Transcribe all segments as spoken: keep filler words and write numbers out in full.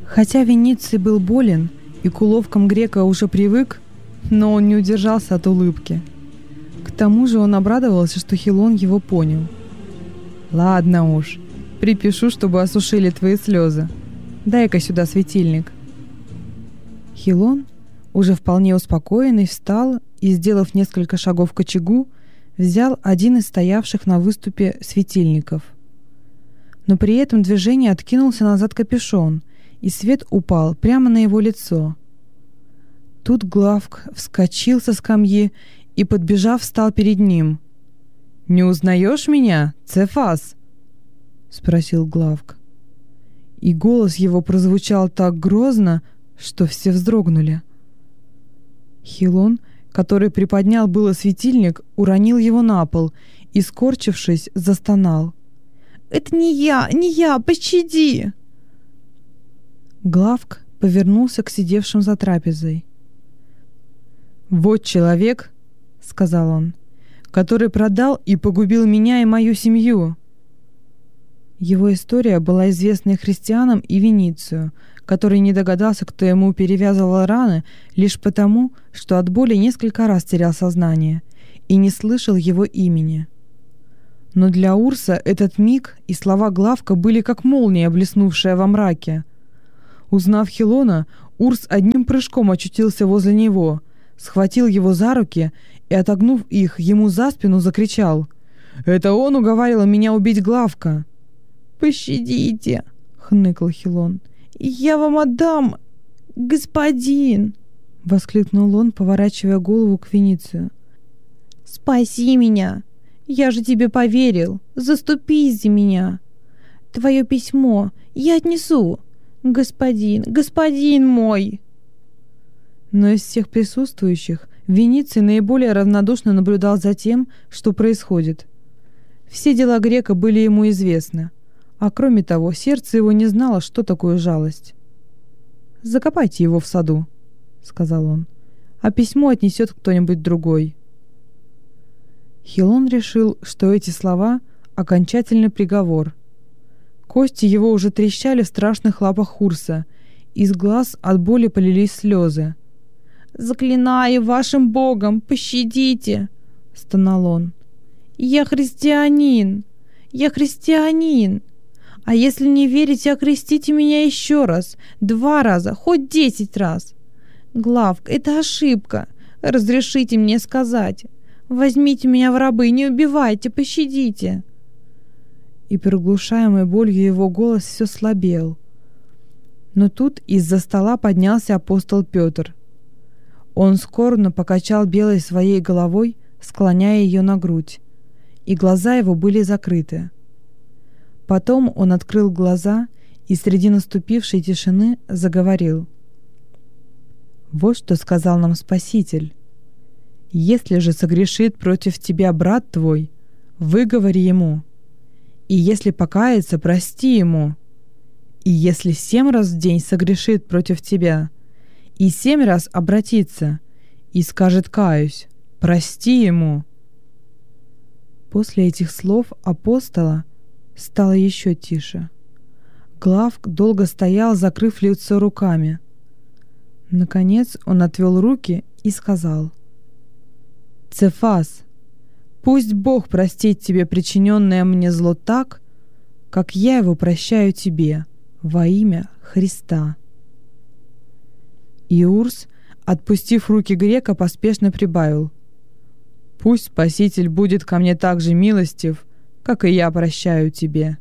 Хотя Вениций был болен и к уловкам грека уже привык, но он не удержался от улыбки. К тому же он обрадовался, что Хилон его понял. «Ладно уж, припишу, чтобы осушили твои слезы. Дай-ка сюда светильник». Хилон, уже вполне успокоенный, встал и, сделав несколько шагов к очагу, взял один из стоявших на выступе светильников. Но при этом движении откинулся назад капюшон, и свет упал прямо на его лицо. Тут Главк вскочил со скамьи и, подбежав, встал перед ним. «Не узнаешь меня, Цефас?» — спросил Главк. И голос его прозвучал так грозно, что все вздрогнули. Хилон, который приподнял было светильник, уронил его на пол и, скорчившись, застонал. «Это не я, не я, пощади!» Главк повернулся к сидевшим за трапезой. «Вот человек, — сказал он, — который продал и погубил меня и мою семью». Его история была известна и христианам, и Веницию, который не догадался, кто ему перевязывал раны, лишь потому, что от боли несколько раз терял сознание и не слышал его имени. Но для Урса этот миг и слова Главка были как молния, блеснувшая во мраке. Узнав Хилона, Урс одним прыжком очутился возле него, схватил его за руки и, отогнув их ему за спину, закричал: «Это он уговаривал меня убить Главка!» «Пощадите!» — хныкал Хилон. «Я вам отдам, господин!» — воскликнул он, поворачивая голову к Веницию. «Спаси меня! Я же тебе поверил! Заступись за меня! Твое письмо я отнесу! Господин, господин мой!» Но из всех присутствующих Вениций наиболее равнодушно наблюдал за тем, что происходит. Все дела грека были ему известны, а кроме того, сердце его не знало, что такое жалость. «Закопайте его в саду», — сказал он, — «а письмо отнесет кто-нибудь другой». Хилон решил, что эти слова — окончательный приговор. Кости его уже трещали в страшных лапах Урса, из глаз от боли полились слезы. «Заклинаю вашим богом, пощадите!» — стонал он. «Я христианин! Я христианин! А если не верите, окрестите меня еще раз, два раза, хоть десять раз! Главк, это ошибка! Разрешите мне сказать! Возьмите меня в рабы, не убивайте, пощадите!» И приглушаемый болью его голос все слабел. Но тут из-за стола поднялся апостол Петр. Он скорбно покачал белой своей головой, склоняя ее на грудь, и глаза его были закрыты. Потом он открыл глаза и среди наступившей тишины заговорил. «Вот что сказал нам Спаситель. Если же согрешит против тебя брат твой, выговори ему. И если покается, прости ему. И если семь раз в день согрешит против тебя, и семь раз обратится, и скажет «каюсь», прости ему». После этих слов апостола стало еще тише. Главк долго стоял, закрыв лицо руками. Наконец он отвел руки и сказал: «Цефас, пусть Бог простит тебе причиненное мне зло так, как я его прощаю тебе во имя Христа». И Урс, отпустив руки грека, поспешно прибавил: «Пусть Спаситель будет ко мне так же милостив, как и я прощаю тебе».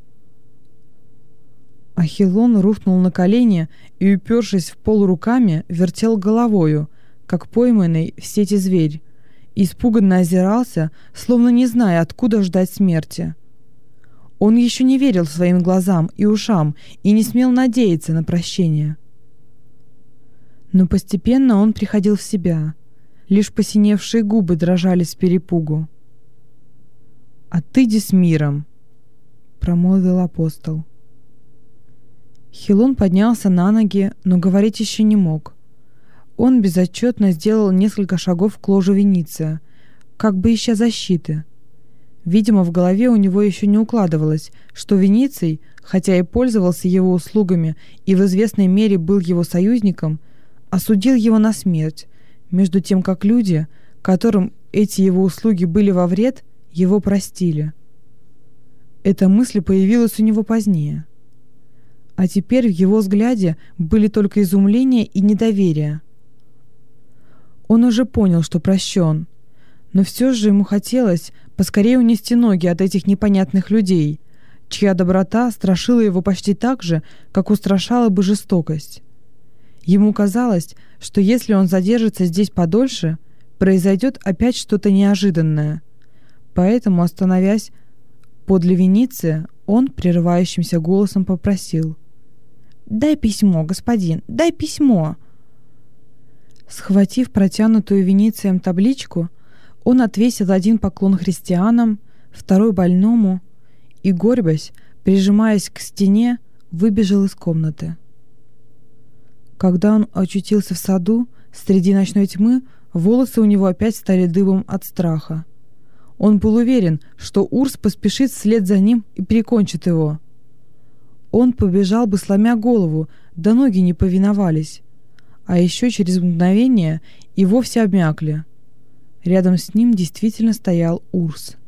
А Хилон рухнул на колени и, упершись в пол руками, вертел головою, как пойманный в сети зверь, испуганно озирался, словно не зная, откуда ждать смерти. Он еще не верил своим глазам и ушам и не смел надеяться на прощение. Но постепенно он приходил в себя. Лишь посиневшие губы дрожали с перепугу. «Отыди с миром», — промолвил апостол. Хилон поднялся на ноги, но говорить еще не мог. Он безотчетно сделал несколько шагов к ложу Вениция, как бы ища защиты. Видимо, в голове у него еще не укладывалось, что Вениций, хотя и пользовался его услугами и в известной мере был его союзником, осудил его на смерть, между тем как люди, которым эти его услуги были во вред, его простили. Эта мысль появилась у него позднее. А теперь в его взгляде были только изумление и недоверие. Он уже понял, что прощен, но все же ему хотелось поскорее унести ноги от этих непонятных людей, чья доброта страшила его почти так же, как устрашала бы жестокость. Ему казалось, что если он задержится здесь подольше, произойдет опять что-то неожиданное. Поэтому, остановясь подле Вениция, он прерывающимся голосом попросил: «Дай письмо, господин, дай письмо!» Схватив протянутую Веницием табличку, он отвесил один поклон христианам, второй больному и, горбясь, прижимаясь к стене, выбежал из комнаты. Когда он очутился в саду, среди ночной тьмы, волосы у него опять стали дыбом от страха. Он был уверен, что Урс поспешит вслед за ним и прикончит его. Он побежал бы, сломя голову, да ноги не повиновались, а еще через мгновение и вовсе обмякли. Рядом с ним действительно стоял Урс.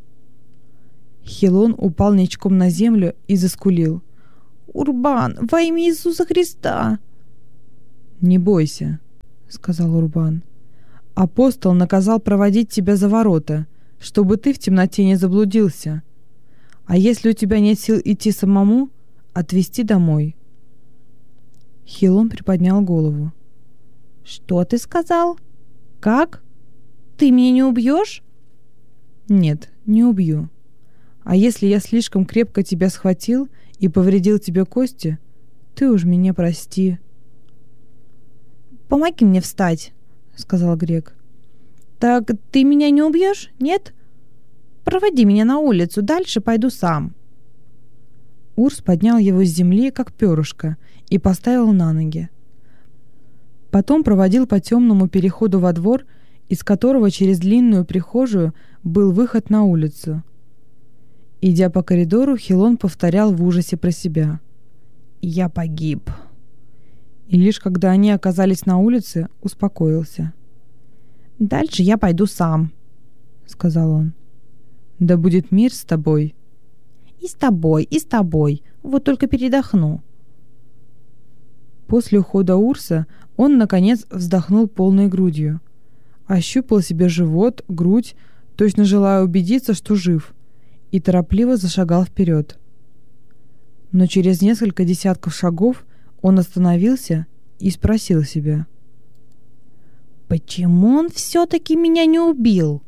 Хилон упал ничком на землю и заскулил: «Урбан, во имя Иисуса Христа!» «Не бойся», — сказал Урбан. «Апостол наказал проводить тебя за ворота, чтобы ты в темноте не заблудился. А если у тебя нет сил идти самому, отвезти домой». Хилон приподнял голову. «Что ты сказал? Как? Ты меня не убьешь?» «Нет, не убью. А если я слишком крепко тебя схватил и повредил тебе кости, ты уж меня прости». «Помоги мне встать», — сказал грек. «Так ты меня не убьешь, нет? Проводи меня на улицу, дальше пойду сам». Урс поднял его с земли, как перышко, и поставил на ноги. Потом проводил по темному переходу во двор, из которого через длинную прихожую был выход на улицу. Идя по коридору, Хилон повторял в ужасе про себя: «Я погиб». И лишь когда они оказались на улице, успокоился. «Дальше я пойду сам», — сказал он. «Да будет мир с тобой». «И с тобой, и с тобой. Вот только передохну». После ухода Урса он, наконец, вздохнул полной грудью. Ощупал себе живот, грудь, точно желая убедиться, что жив, и торопливо зашагал вперед. Но через несколько десятков шагов он остановился и спросил себя: «Почему он все-таки меня не убил?»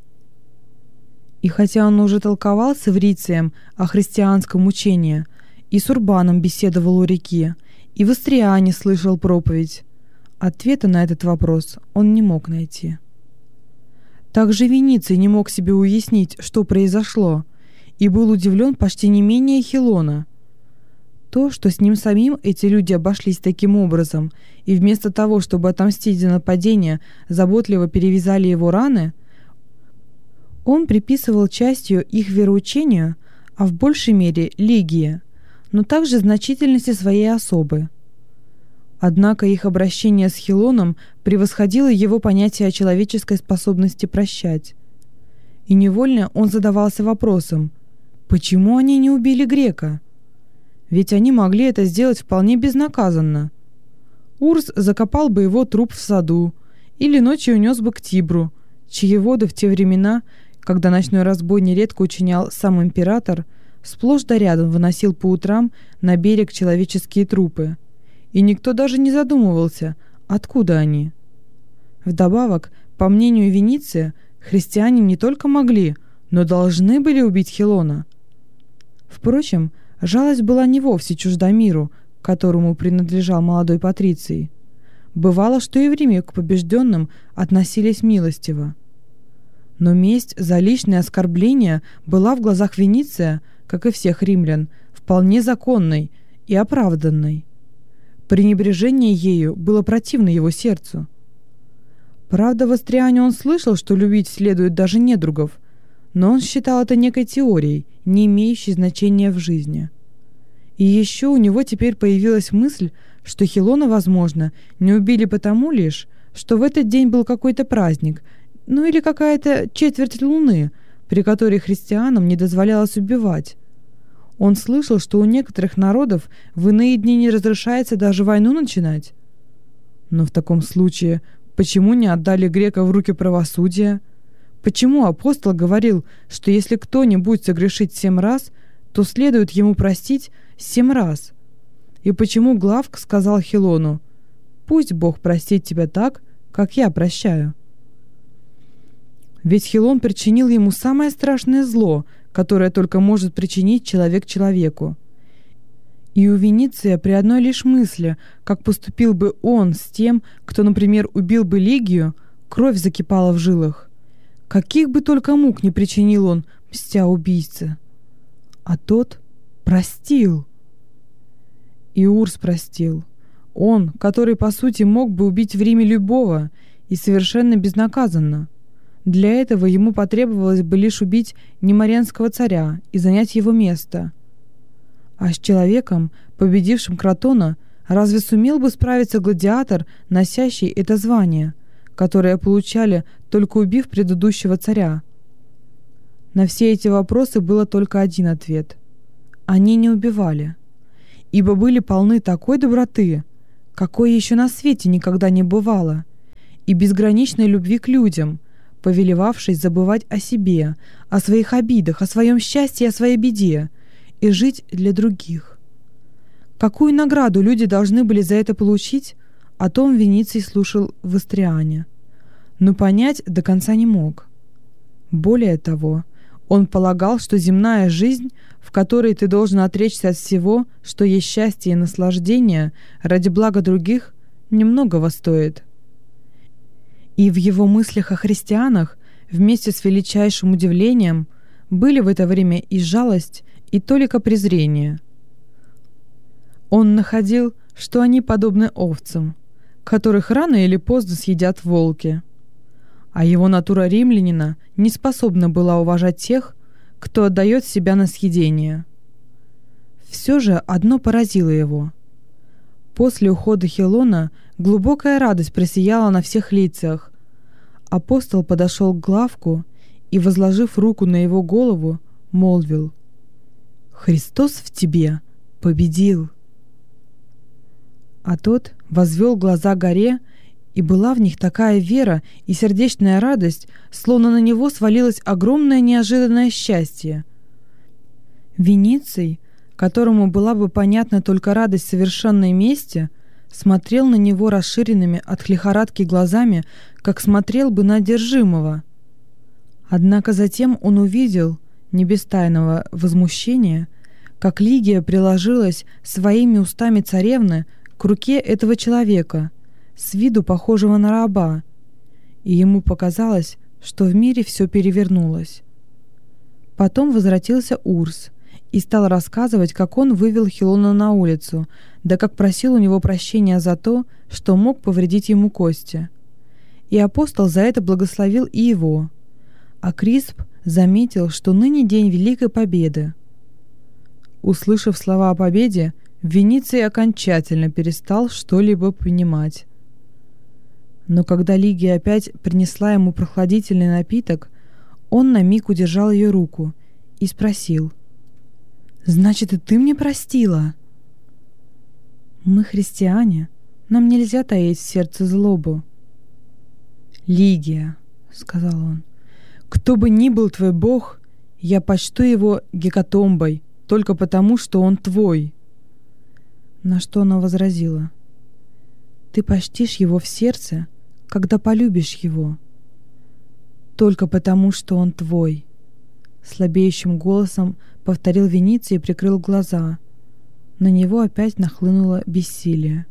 И хотя он уже толковал с Эврицием о христианском учении, и с Урбаном беседовал у реки, и в Астриане слышал проповедь, ответа на этот вопрос он не мог найти. Также Вениций не мог себе уяснить, что произошло, и был удивлен почти не менее Хилона. То, что с ним самим эти люди обошлись таким образом, и вместо того, чтобы отомстить за нападение, заботливо перевязали его раны, он приписывал частью их вероучению, а в большей мере Лигии, но также значительности своей особы. Однако их обращение с Хилоном превосходило его понятие о человеческой способности прощать. И невольно он задавался вопросом: почему они не убили грека? Ведь они могли это сделать вполне безнаказанно. Урс закопал бы его труп в саду или ночью унес бы к Тибру, чьи воды в те времена, когда ночной разбой нередко учинял сам император, сплошь да рядом выносил по утрам на берег человеческие трупы. И никто даже не задумывался, откуда они. Вдобавок, по мнению Вениция, христиане не только могли, но должны были убить Хилона. Впрочем, жалость была не вовсе чужда миру, которому принадлежал молодой Патриций. Бывало, что и в Риме к побежденным относились милостиво. Но месть за личное оскорбление была в глазах Вениция, как и всех римлян, вполне законной и оправданной. Пренебрежение ею было противно его сердцу. Правда, в Астриане он слышал, что любить следует даже недругов, но он считал это некой теорией, не имеющей значения в жизни. И еще у него теперь появилась мысль, что Хилона, возможно, не убили потому лишь, что в этот день был какой-то праздник, ну или какая-то четверть луны, при которой христианам не дозволялось убивать. Он слышал, что у некоторых народов в иные дни не разрешается даже войну начинать. Но в таком случае, почему не отдали греков в руки правосудия? Почему апостол говорил, что если кто-нибудь согрешит семь раз, то следует ему простить семь раз? И почему Главк сказал Хилону: «Пусть Бог простит тебя так, как я прощаю»? Ведь Хилон причинил ему самое страшное зло, которое только может причинить человек человеку. И у Вениция при одной лишь мысли, как поступил бы он с тем, кто, например, убил бы Лигию, кровь закипала в жилах. Каких бы только мук не причинил он, мстя убийце. А тот простил. И Урс простил. Он, который, по сути, мог бы убить в Риме любого, и совершенно безнаказанно. Для этого ему потребовалось бы лишь убить немаренского царя и занять его место. А с человеком, победившим Кротона, разве сумел бы справиться гладиатор, носящий это звание, которое получали, только убив предыдущего царя? На все эти вопросы было только один ответ. Они не убивали, ибо были полны такой доброты, какой еще на свете никогда не бывало, и безграничной любви к людям, повелевавшей забывать о себе, о своих обидах, о своем счастье и о своей беде, и жить для других. Какую награду люди должны были за это получить, о том Вениций слушал в Истриане, но понять до конца не мог. Более того, он полагал, что земная жизнь, в которой ты должен отречься от всего, что есть счастье и наслаждение, ради блага других, немногого стоит. И в его мыслях о христианах, вместе с величайшим удивлением, были в это время и жалость, и толика презрения. Он находил, что они подобны овцам, которых рано или поздно съедят волки. А его натура римлянина не способна была уважать тех, кто отдает себя на съедение. Все же одно поразило его. После ухода Хилона глубокая радость просияла на всех лицах. Апостол подошел к Главку и, возложив руку на его голову, молвил: «Христос в тебе победил». А тот возвел глаза горе, и была в них такая вера и сердечная радость, словно на него свалилось огромное неожиданное счастье. Вениций, которому была бы понятна только радость совершенной мести, смотрел на него расширенными от лихорадки глазами, как смотрел бы на одержимого. Однако затем он увидел, не без тайного возмущения, как Лигия приложилась своими устами царевны к руке этого человека, с виду похожего на раба, и ему показалось, что в мире все перевернулось. Потом возвратился Урс и стал рассказывать, как он вывел Хилона на улицу, да как просил у него прощения за то, что мог повредить ему кости. И апостол за это благословил и его. А Крисп заметил, что ныне день Великой Победы. Услышав слова о победе, Вениций окончательно перестал что-либо понимать. Но когда Лигия опять принесла ему прохладительный напиток, он на миг удержал ее руку и спросил: «Значит, и ты мне простила?» «Мы христиане, нам нельзя таить в сердце злобу». «Лигия», — сказал он, — «кто бы ни был твой бог, я почту его гекатомбой только потому, что он твой». На что она возразила: «Ты почтишь его в сердце, когда полюбишь его, только потому, что он твой». Слабеющим голосом повторил Вениций и прикрыл глаза. На него опять нахлынуло бессилие.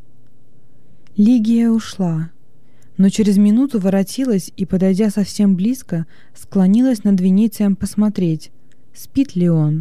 Лигия ушла, но через минуту воротилась и, подойдя совсем близко, склонилась над Веницием посмотреть, спит ли он.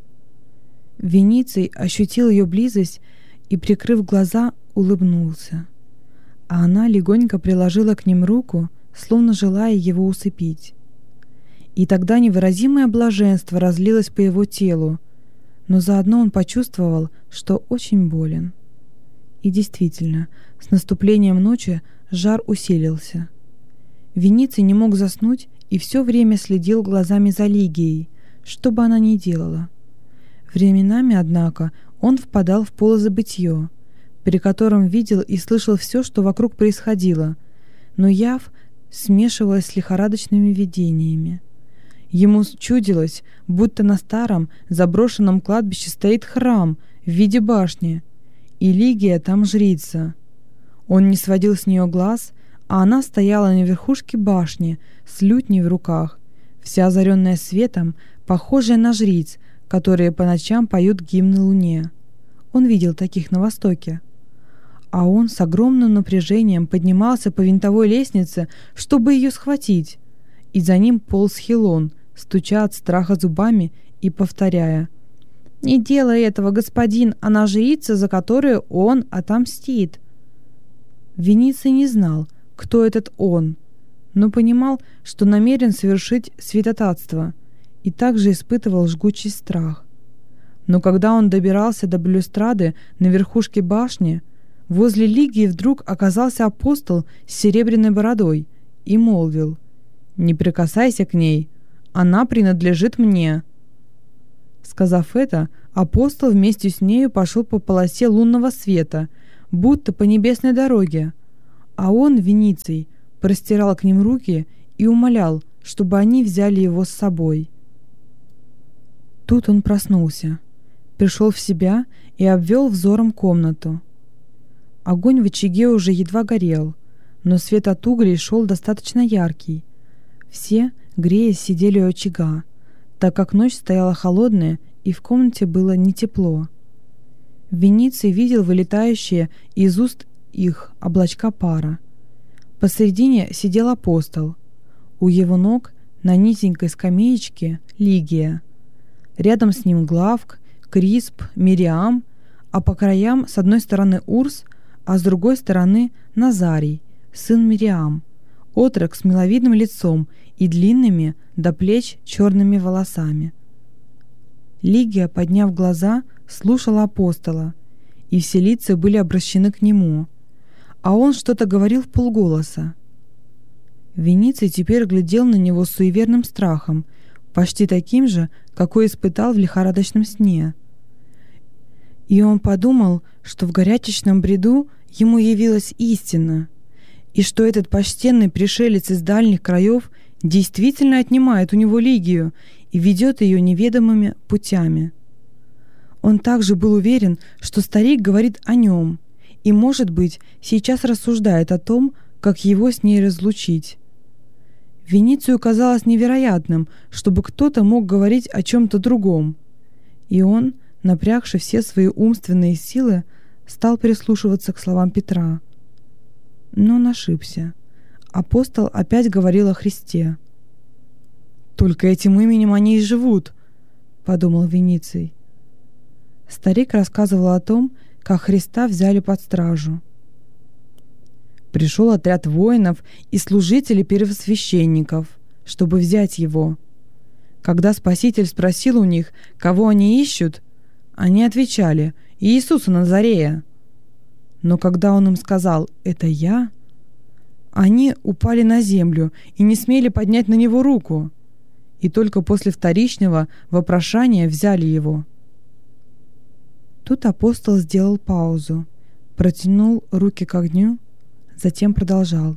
Вениций ощутил ее близость и, прикрыв глаза, улыбнулся, а она легонько приложила к ним руку, словно желая его усыпить. И тогда невыразимое блаженство разлилось по его телу, но заодно он почувствовал, что очень болен. И действительно, с наступлением ночи жар усилился. Вениций не мог заснуть и все время следил глазами за Лигией, что бы она ни делала. Временами, однако, он впадал в полузабытье, при котором видел и слышал все, что вокруг происходило, но явь смешивалась с лихорадочными видениями. Ему чудилось, будто на старом заброшенном кладбище стоит храм в виде башни, и Лигия там жрица. Он не сводил с нее глаз, а она стояла на верхушке башни с лютней в руках, вся озаренная светом, похожая на жриц, которые по ночам поют гимны луне. Он видел таких на Востоке. А он с огромным напряжением поднимался по винтовой лестнице, чтобы ее схватить, и за ним полз Хилон, стуча от страха зубами и повторяя: «Не делай этого, господин, она жрица, за которую он отомстит». Вениций не знал, кто этот он, но понимал, что намерен совершить святотатство, и также испытывал жгучий страх. Но когда он добирался до балюстрады на верхушке башни, возле Лигии вдруг оказался апостол с серебряной бородой и молвил: «Не прикасайся к ней, она принадлежит мне». Сказав это, апостол вместе с нею пошел по полосе лунного света, будто по небесной дороге, а он, Вениций, простирал к ним руки и умолял, чтобы они взяли его с собой. Тут он проснулся, пришел в себя и обвел взором комнату. Огонь в очаге уже едва горел, но свет от углей шел достаточно яркий. Все, греясь, сидели у очага, так как ночь стояла холодная и в комнате было не тепло. Вениций видел вылетающие из уст их облачка пара. Посредине сидел апостол. У его ног на низенькой скамеечке Лигия. Рядом с ним Главк, Крисп, Мириам, а по краям с одной стороны Урс, а с другой стороны Назарий, сын Мириам, отрок с миловидным лицом и длинными до плеч черными волосами. Лигия, подняв глаза, слушала апостола, и все лица были обращены к нему, а он что-то говорил вполголоса. Вениций теперь глядел на него с суеверным страхом, почти таким же, какой испытал в лихорадочном сне. И он подумал, что в горячечном бреду ему явилась истина, и что этот почтенный пришелец из дальних краев действительно отнимает у него Лигию и ведет ее неведомыми путями. Он также был уверен, что старик говорит о нем и, может быть, сейчас рассуждает о том, как его с ней разлучить. Веницию казалось невероятным, чтобы кто-то мог говорить о чем-то другом, и он, напрягши все свои умственные силы, стал прислушиваться к словам Петра. Но он ошибся. Апостол опять говорил о Христе. «Только этим именем они и живут», — подумал Вениций. Старик рассказывал о том, как Христа взяли под стражу. Пришел отряд воинов и служителей первосвященников, чтобы взять его. Когда Спаситель спросил у них, кого они ищут, они отвечали: «Иисуса Назарея». Но когда он им сказал: «Это я», они упали на землю и не смели поднять на него руку, и только после вторичного вопрошания взяли его. Тут апостол сделал паузу, протянул руки к огню, затем продолжал.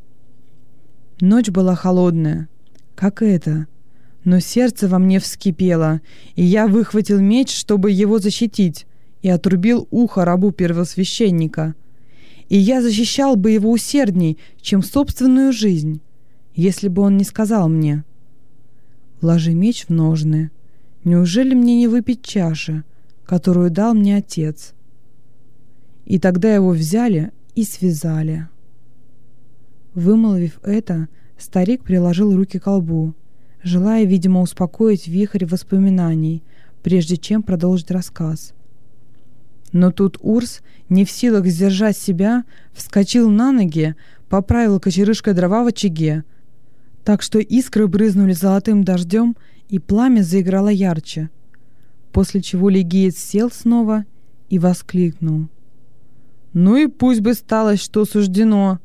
Ночь была холодная, как эта, но сердце во мне вскипело, и я выхватил меч, чтобы его защитить, и отрубил ухо рабу первосвященника. И я защищал бы его усердней, чем собственную жизнь, если бы он не сказал мне: «Вложи меч в ножны. Неужели мне не выпить чаши, которую дал мне отец?» И тогда его взяли и связали. Вымолвив это, старик приложил руки к лбу, желая, видимо, успокоить вихрь воспоминаний, прежде чем продолжить рассказ. Но тут Урс, не в силах сдержать себя, вскочил на ноги, поправил кочерышкой дрова в очаге, так что искры брызнули золотым дождем, и пламя заиграло ярче, после чего лигиец сел снова и воскликнул: «Ну и пусть бы сталось, что суждено!»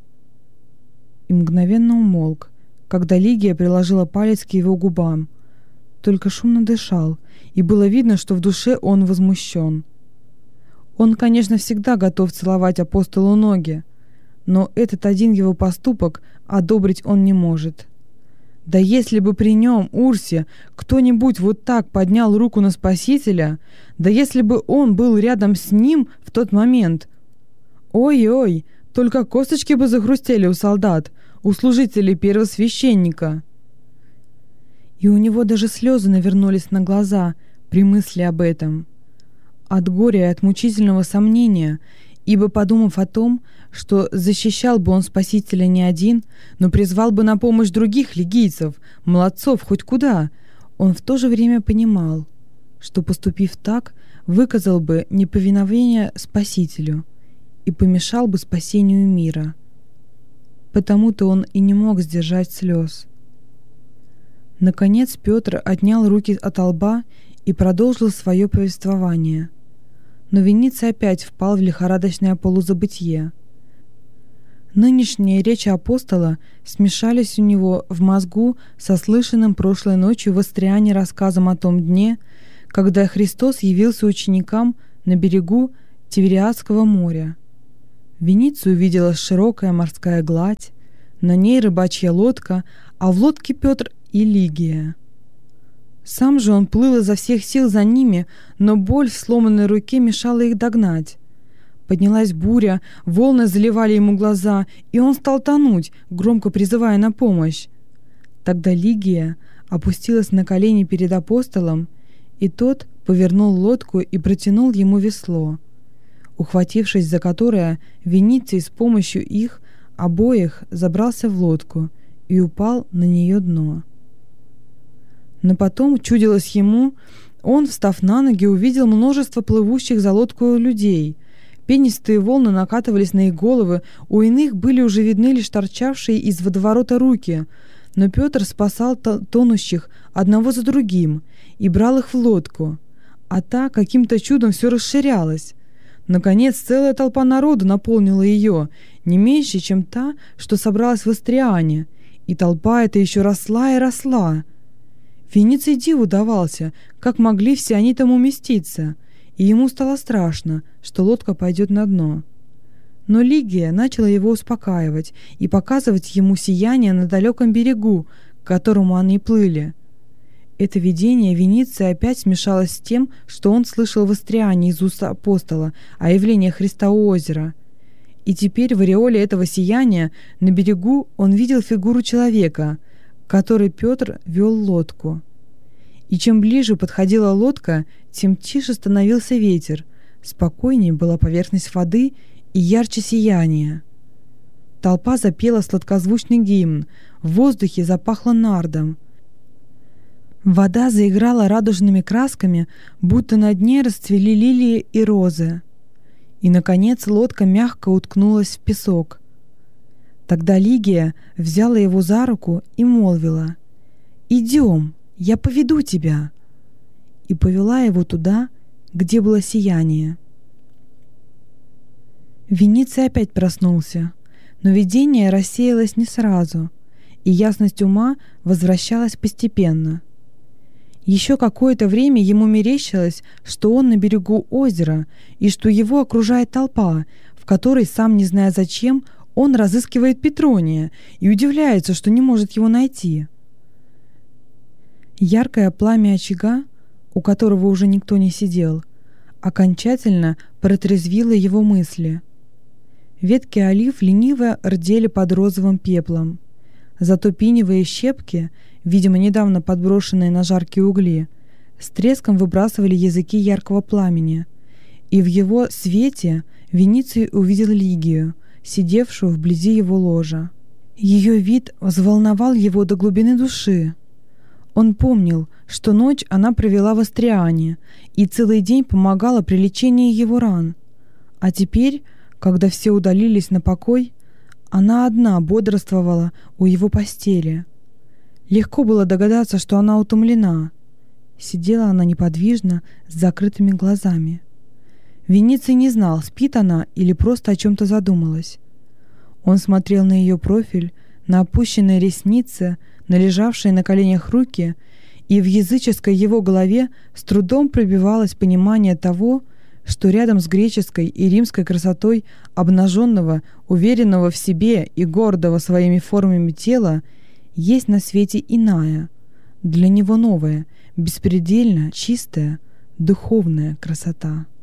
И мгновенно умолк, когда Лигия приложила палец к его губам, только шумно дышал, и было видно, что в душе он возмущен. Он, конечно, всегда готов целовать апостолу ноги, но этот один его поступок одобрить он не может. Да если бы при нем, Урсе, кто-нибудь вот так поднял руку на Спасителя, да если бы он был рядом с ним в тот момент, ой-ой, только косточки бы захрустели у солдат, у служителей первосвященника. И у него даже слезы навернулись на глаза при мысли об этом. От горя и от мучительного сомнения, ибо, подумав о том, что защищал бы он Спасителя не один, но призвал бы на помощь других лигийцев, молодцов, хоть куда, он в то же время понимал, что, поступив так, выказал бы неповиновение Спасителю и помешал бы спасению мира. Потому-то он и не мог сдержать слез. Наконец Петр отнял руки от лба и продолжил свое повествование. Но Вениций опять впал в лихорадочное полузабытье. Нынешние речи апостола смешались у него в мозгу со слышанным прошлой ночью в Астриане рассказом о том дне, когда Христос явился ученикам на берегу Тивериадского моря. Вениций увидела широкая морская гладь, на ней рыбачья лодка, а в лодке Петр и Лигия. Сам же он плыл изо всех сил за ними, но боль в сломанной руке мешала их догнать. Поднялась буря, волны заливали ему глаза, и он стал тонуть, громко призывая на помощь. Тогда Лигия опустилась на колени перед апостолом, и тот повернул лодку и протянул ему весло, ухватившись за которое, Вениций с помощью их обоих забрался в лодку и упал на нее дно. Но потом, чудилось ему, он, встав на ноги, увидел множество плывущих за лодку людей. Пенистые волны накатывались на их головы, у иных были уже видны лишь торчавшие из водоворота руки, но Петр спасал тонущих одного за другим и брал их в лодку, а та каким-то чудом все расширялась. Наконец, целая толпа народу наполнила ее, не меньше, чем та, что собралась в Астриане, и толпа эта еще росла и росла. Вениций диву давался, как могли все они там уместиться, и ему стало страшно, что лодка пойдет на дно. Но Лигия начала его успокаивать и показывать ему сияние на далеком берегу, к которому они плыли. Это видение Вениция опять смешалось с тем, что он слышал в Астриане из уст апостола о явлении Христа у озера. И теперь в ореоле этого сияния на берегу он видел фигуру человека, которой Петр вел лодку. И чем ближе подходила лодка, тем тише становился ветер, спокойнее была поверхность воды и ярче сияние. Толпа запела сладкозвучный гимн, в воздухе запахло нардом. Вода заиграла радужными красками, будто на дне расцвели лилии и розы. И, наконец, лодка мягко уткнулась в песок. Тогда Лигия взяла его за руку и молвила: «Идем, я поведу тебя», и повела его туда, где было сияние. Вениций опять проснулся, но видение рассеялось не сразу, и ясность ума возвращалась постепенно. Еще какое-то время ему мерещилось, что он на берегу озера и что его окружает толпа, в которой, сам не зная зачем, он разыскивает Петрония и удивляется, что не может его найти. Яркое пламя очага, у которого уже никто не сидел, окончательно протрезвило его мысли. Ветки олив лениво рдели под розовым пеплом. Зато пиневые щепки, видимо, недавно подброшенные на жаркие угли, с треском выбрасывали языки яркого пламени. И в его свете Вениций увидел Лигию, сидевшую вблизи его ложа. Ее вид взволновал его до глубины души. Он помнил, что ночь она провела в Астриане и целый день помогала при лечении его ран. А теперь, когда все удалились на покой, Она одна бодрствовала у его постели. Легко было догадаться, что она утомлена. Сидела она неподвижно, с закрытыми глазами. Вениций не знал, спит она или просто о чем-то задумалась. Он смотрел на ее профиль, на опущенные ресницы, на лежавшие на коленях руки, и в языческой его голове с трудом пробивалось понимание того, что рядом с греческой и римской красотой обнаженного, уверенного в себе и гордого своими формами тела есть на свете иная, для него новая, беспредельно чистая, духовная красота.